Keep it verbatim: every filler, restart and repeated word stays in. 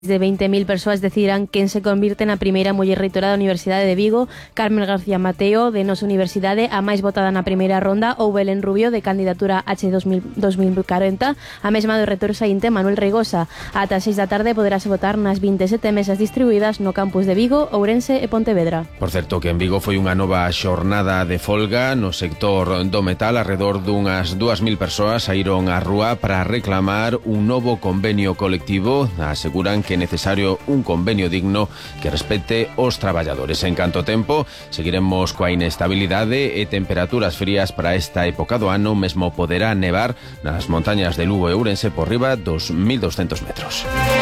de veinte mil persoas decidirán quen se convirte na primeira muller reitora da Universidade de Vigo. Carmen García Mateo, de nosa universidade, a máis votada na primeira ronda, ou Belén Rubio, de candidatura H dos mil cuarenta, a mesma do reitor saínte Manuel Reigosa. Ata as seis da tarde poderase votar nas vinte e sete mesas distribuídas no campus de Vigo, Ourense e Pontevedra. Por certo, que en Vigo foi unha nova xornada de folga no sector do metal. Arredor dunhas dúas mil persoas saíron á rúa para reclamar un novo convenio colectivo. Aseguran que é necesario un convenio digno que respete os traballadores. En canto tempo, seguiremos coa inestabilidade e temperaturas frías para esta época do ano. Mesmo poderá nevar nas montañas de Lugo e Ourense por riba dos mil doscentos metros.